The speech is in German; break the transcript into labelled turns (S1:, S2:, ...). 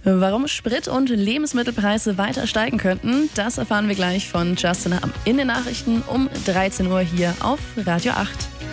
S1: Warum Sprit- und Lebensmittelpreise weiter steigen könnten, das erfahren wir gleich von Justin in den Nachrichten um 13 Uhr hier auf Radio 8.